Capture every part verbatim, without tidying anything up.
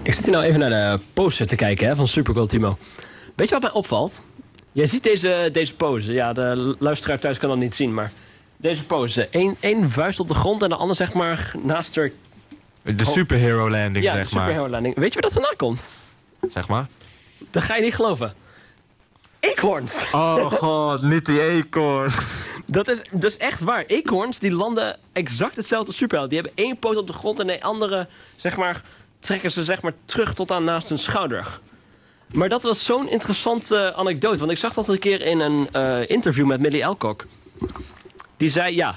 Ik zit hier nou even naar de poster te kijken hè, van Supergirl, Timo. Weet je wat mij opvalt? Jij ziet deze, deze pose. Ja, de luisteraar thuis kan dat niet zien, maar... Deze pose. Eén één vuist op de grond en de ander zeg maar naast haar... De superhero landing, ja, zeg de superhero maar. landing. Weet je waar dat vandaan komt? Zeg maar. Dat ga je niet geloven. Eekhoorns. Oh god, niet die eekhoorn. Dat is dus echt waar. Eekhoorns die landen exact hetzelfde als superhelden. Die hebben één poot op de grond en de andere zeg maar, trekken ze zeg maar, terug tot aan naast hun schouder. Maar dat was zo'n interessante anekdote. Want ik zag dat een keer in een uh, interview met Millie Alcock. Die zei, ja,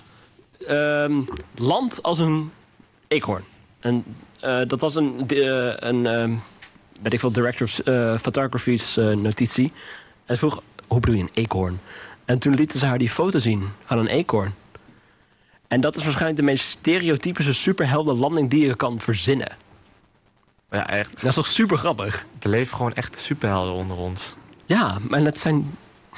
um, land als een eekhoorn. En uh, dat was een, uh, een uh, weet ik veel, director of uh, photography's uh, notitie. En ze vroeg, hoe bedoel je een eekhoorn? En toen lieten ze haar die foto zien van een eekhoorn. En dat is waarschijnlijk de meest stereotypische superhelden landing die je kan verzinnen. Ja, echt. Dat is toch super grappig? Er leven gewoon echt superhelden onder ons. Ja, maar dat zijn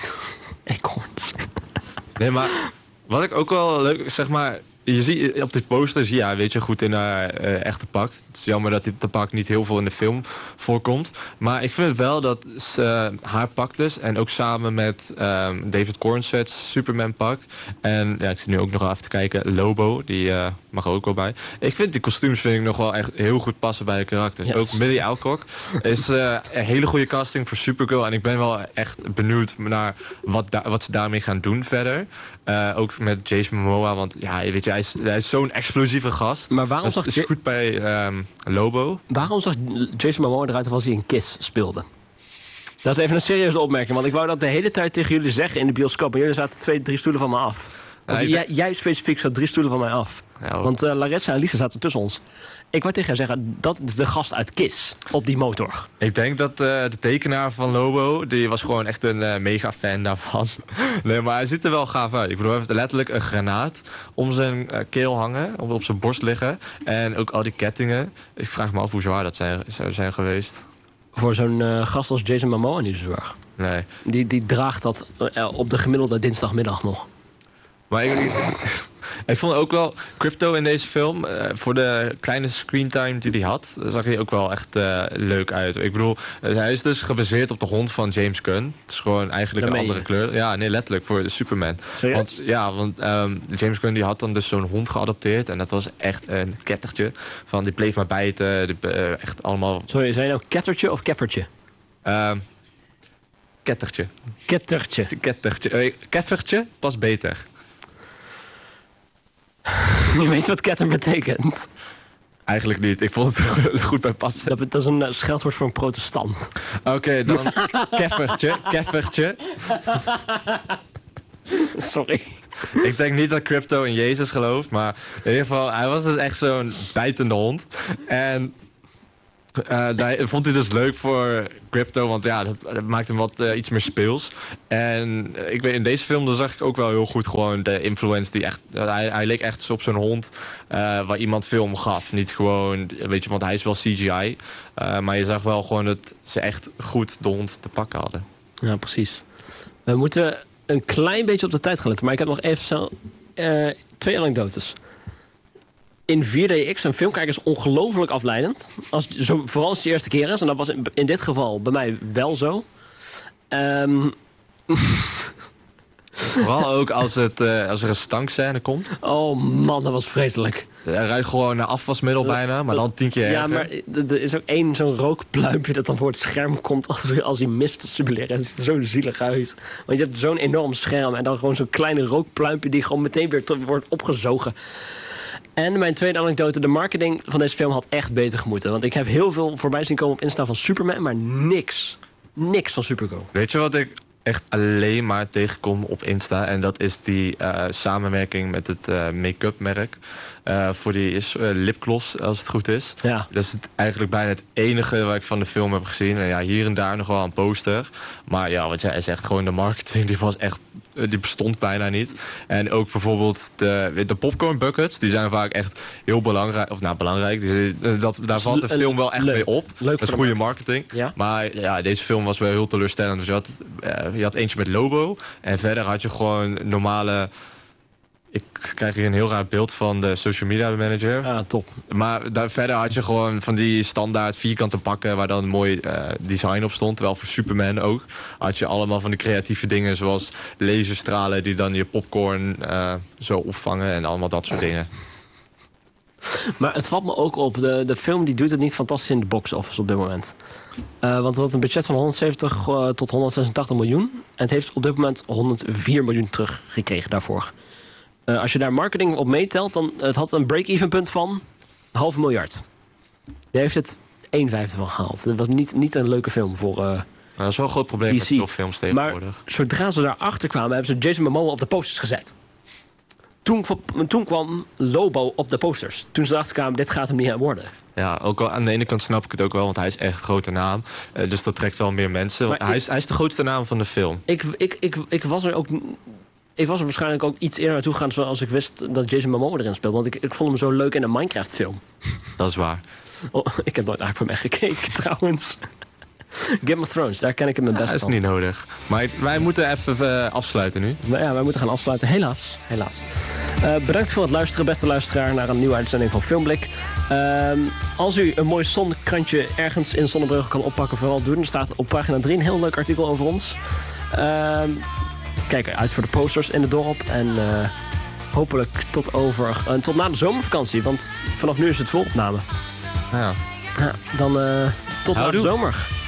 eekhoorns. Nee, maar wat ik ook wel leuk, zeg maar... Je ziet op dit poster zie je haar, weet je, goed in haar uh, echte pak. Het is jammer dat dit pak niet heel veel in de film voorkomt. Maar ik vind het wel dat uh, haar pak dus... en ook samen met um, David Cornsett's Superman pak... en ja, ik zit nu ook nog wel even te kijken, Lobo, die uh, mag er ook wel bij. Ik vind die kostuums vind ik nog wel echt heel goed passen bij de karakters. Yes. Ook Millie Alcock is uh, een hele goede casting voor Supergirl... en ik ben wel echt benieuwd naar wat, da- wat ze daarmee gaan doen verder. Uh, ook met Jason Momoa, want ja, weet je... Hij is, hij is zo'n explosieve gast. Maar waarom dat zag is goed bij um, Lobo. Waarom zag Jason Momoa eruit als hij een Kiss speelde? Dat is even een serieuze opmerking. Want ik wou dat de hele tijd tegen jullie zeggen in de bioscoop. Maar jullie zaten twee, drie stoelen van me af. Ja, jij, ben... jij specifiek zat drie stoelen van mij af. Ja, want uh, Larissa en Lisa zaten tussen ons. Ik wou tegen jou zeggen, dat is de gast uit Kiss op die motor. Ik denk dat uh, de tekenaar van Lobo, die was gewoon echt een uh, mega fan daarvan. Nee, maar hij ziet er wel gaaf uit. Ik bedoel, hij heeft letterlijk een granaat om zijn uh, keel hangen, op, op zijn borst liggen. En ook al die kettingen. Ik vraag me af hoe zwaar dat zijn, zou zijn geweest. Voor zo'n uh, gast als Jason Momoa niet zo zwaar. Nee. Die, die draagt dat uh, op de gemiddelde dinsdagmiddag nog. Maar ik, ik vond ook wel Crypto in deze film, uh, voor de kleine screentime die hij had, zag hij ook wel echt uh, leuk uit. Ik bedoel, hij is dus gebaseerd op de hond van James Gunn. Het is gewoon eigenlijk Daarmee een andere kleur. Ja, nee, letterlijk, voor Superman. Serieus? Want, ja, want um, James Gunn die had dan dus zo'n hond geadopteerd. En dat was echt een kettertje. Van, die bleef maar bijten. Die, uh, echt allemaal... Sorry, zei je nou kettertje of keffertje? Uh, kettertje. Kettertje. Kettertje. Uh, keffertje past beter. Je weet wat ketter betekent? Eigenlijk niet. Ik vond het goed bij passen. Dat, dat is een uh, scheldwoord voor een protestant. Oké, okay, dan keffertje. Keffertje. Sorry. Ik denk niet dat Crypto in Jezus gelooft, maar in ieder geval, hij was dus echt zo'n bijtende hond. En uh, dat vond hij dus leuk voor Crypto, want ja, dat, dat maakt hem wat uh, iets meer speels. En uh, ik weet, in deze film dan zag ik ook wel heel goed gewoon de influence die echt... Uh, hij, hij leek echt op zo'n hond uh, waar iemand film gaf. Niet gewoon, weet je, want hij is wel C G I. Uh, maar je zag wel gewoon dat ze echt goed de hond te pakken hadden. Ja, precies. We moeten een klein beetje op de tijd gaan letten, maar ik heb nog even zo, uh, twee anekdotes. In vier D X een film kijken is ongelooflijk afleidend. Als, zo, vooral als het de eerste keer is. En dat was in, in dit geval bij mij wel zo. Um... Vooral ook als, het, uh, als er een stankscène komt. Oh man, dat was vreselijk. Hij ruikt gewoon naar afwasmiddel bijna, maar dan tien keer Ja, erger. maar er is ook één zo'n rookpluimpje dat dan voor het scherm komt als, als hij mist te sublimeren. Het ziet er zo zielig uit. Want je hebt zo'n enorm scherm en dan gewoon zo'n kleine rookpluimpje die gewoon meteen weer te, wordt opgezogen. En mijn tweede anekdote, de marketing van deze film had echt beter gemoeten. Want ik heb heel veel voorbij zien komen op Insta van Superman, maar niks. Niks van Supergirl. Weet je wat ik echt alleen maar tegenkom op Insta? En dat is die uh, samenwerking met het uh, make-up merk. Uh, voor die is, uh, lipgloss, als het goed is. Ja. Dat is het eigenlijk bijna het enige wat ik van de film heb gezien. En ja, hier en daar nog wel een poster. Maar ja, wat jij zegt, gewoon de marketing, die was echt... Die bestond bijna niet. En ook bijvoorbeeld de, de popcorn buckets, die zijn vaak echt heel belangrijk. Of nou, belangrijk. Die, dat, daar valt de film wel echt leuk. mee op. Leuk dat is goede marketing. Ja? Maar ja, deze film was wel heel teleurstellend. Dus je had, uh, je had eentje met Lobo. En verder had je gewoon normale... Ik krijg hier een heel raar beeld van de social media manager. Ja, top. Maar daar, verder had je gewoon van die standaard vierkante pakken... waar dan een mooi uh, design op stond. Wel voor Superman ook. Had je allemaal van die creatieve dingen... zoals laserstralen die dan je popcorn uh, zo opvangen... en allemaal dat soort dingen. Maar het valt me ook op. De, de film die doet het niet fantastisch in de box office op dit moment. Uh, want het had een budget van honderdzeventig uh, tot honderdzesentachtig miljoen. En het heeft op dit moment honderdvier miljoen teruggekregen daarvoor. Uh, als je daar marketing op meetelt, dan het had een break-even punt van een half miljard. Die heeft het een vijfde van gehaald. Dat was niet, niet een leuke film voor uh, dat is wel een groot probleem D C. met veel films tegenwoordig. Maar zodra ze daarachter kwamen, hebben ze Jason Momoa op de posters gezet. Toen, toen kwam Lobo op de posters. Toen ze erachter kwamen, dit gaat hem niet aan worden. Ja, ook al aan de ene kant snap ik het ook wel, want hij is echt een grote naam. Uh, dus dat trekt wel meer mensen. Want hij, ik, is, hij is de grootste naam van de film. Ik, ik, ik, ik was er ook... Ik was er waarschijnlijk ook iets eerder naartoe gegaan... zoals ik wist dat Jason Momoa erin speelde. Want ik, ik vond hem zo leuk in een Minecraft-film. Dat is waar. Oh, ik heb nooit Aquaman gekeken, trouwens. Game of Thrones, daar ken ik hem het best van. van. Dat is niet nodig. Maar wij moeten even uh, afsluiten nu. Maar ja, wij moeten gaan afsluiten. Helaas. Helaas. Uh, bedankt voor het luisteren, beste luisteraar... naar een nieuwe uitzending van Filmblik. Uh, als u een mooi zonkrantje ergens in Zonnebrugge kan oppakken... vooral doen. Er staat op pagina drie een heel leuk artikel over ons. Uh, Kijk uit voor de posters in het dorp. En uh, hopelijk tot, over, uh, tot na de zomervakantie. Want vanaf nu is het volopname. Ja. Ja, dan uh, tot na de zomer.